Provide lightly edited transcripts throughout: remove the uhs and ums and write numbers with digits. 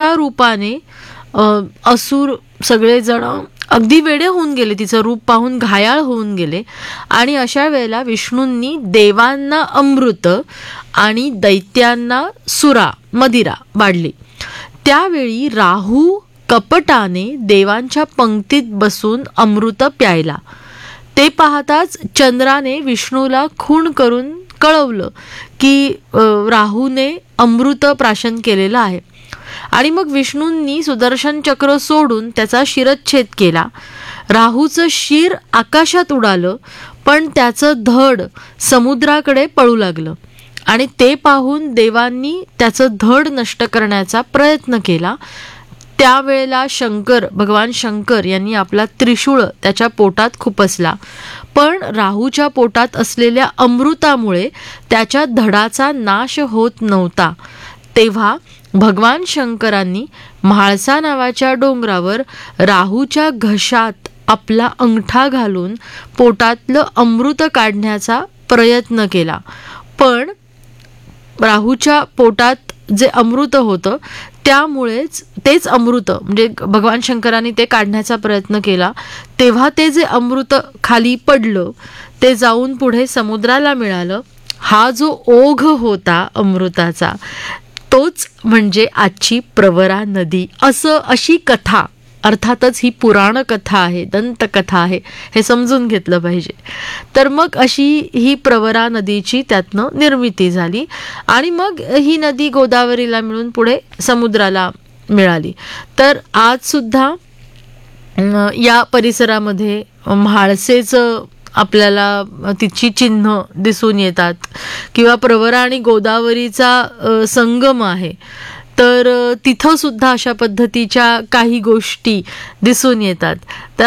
तिच्या रूपाने असुर सगळेजण अगदी वेडे होऊन गेले, तिचं रूप पाहून घायाळ होऊन गेले. आणि अशा वेळेला विष्णूंनी देवांना अमृत आणि दैत्यांना मदिरा वाढली. त्यावेळी राहू कपटाने देवांच्या पंक्तीत बसून अमृत प्यायला. ते पाहताच चंद्राने विष्णूला खूण करून कळवलं की राहूने अमृत प्राशन केलेलं आहे. आणि मग विष्णूंनी सुदर्शन चक्र सोडून त्याचा शिरच्छेद केला. राहूचं शिर आकाशात उडालं, पण त्याचं धड समुद्राकडे पळू लागलं. आणि ते पाहून देवांनी त्याचं धड नष्ट करण्याचा प्रयत्न केला. त्यावेळेला भगवान शंकर यांनी आपला त्रिशूळ त्याच्या पोटात खुपसला. पण राहूच्या पोटात असलेल्या अमृतामुळे त्याच्या धडाचा नाश होत नव्हता. तेव्हा भगवान शंकरांनी म्हाळसा नावाच्या डोंगरावर राहूच्या घशात आपला अंगठा घालून पोटातलं अमृत काढण्याचा प्रयत्न केला. पण राहूच्या पोटात जे अमृत होतं त्यामुळेच तेच अमृत म्हणजे भगवान शंकरांनी ते काढण्याचा प्रयत्न केला. तेव्हा ते जे अमृत खाली पडलं ते जाऊन पुढे समुद्राला मिळालं. हा जो ओघ होता अमृताचा तोच म्हणजे आजची प्रवरा नदी. अशी कथा, अर्थातच ही पुराण कथा आहे, दंतकथा आहे, हे समजून घेतलं पाहिजे. तर मग अशी ही प्रवरा नदीची त्यातनं निर्मिती झाली. आणि मग ही नदी गोदावरीला मिळून पुढे समुद्राला मिळाली. तर आज सुद्धा या परिसरामध्ये म्हाळसेचं आपल्याला तिची चिन्ह दिसून येतात किंवा प्रवरा आणि गोदावरीचा संगम आहे. तर तिथं सुद्धा अशा पद्धतीच्या काही गोष्टी दिसून येतात. तर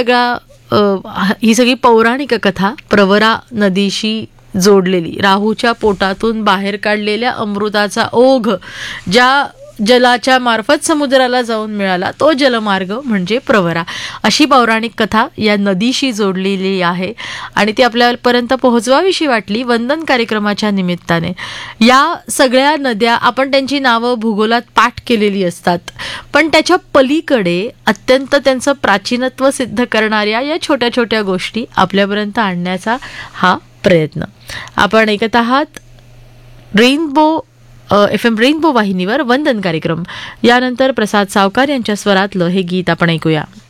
ही सगळी पौराणिक कथा प्रवरा नदीशी जोडलेली, राहूच्या पोटातून बाहेर काढलेल्या अमृताचा ओघ ज्या जलाच्या मार्फत समुद्राला जाऊन मिळाला तो जलमार्ग म्हणजे प्रवरा. अशी पौराणिक कथा या नदीशी जोडलेली आहे आणि ती आपल्यापर्यंत पोहोचवावीशी वाटली वंदन कार्यक्रमाच्या निमित्ताने. या सगळ्या नद्या आपण त्यांची नावं भूगोलात पाठ केलेली असतात, पण त्याच्या पलीकडे अत्यंत त्यांचं प्राचीनत्व सिद्ध करणाऱ्या या छोट्या छोट्या गोष्टी आपल्यापर्यंत आणण्याचा हा प्रयत्न. आपण ऐकत आहात FM रेनबो वाहिनीवर वंदन कार्यक्रम. यानंतर प्रसाद सावकार यांच्या स्वरातलं हे गीत आपण ऐकूया.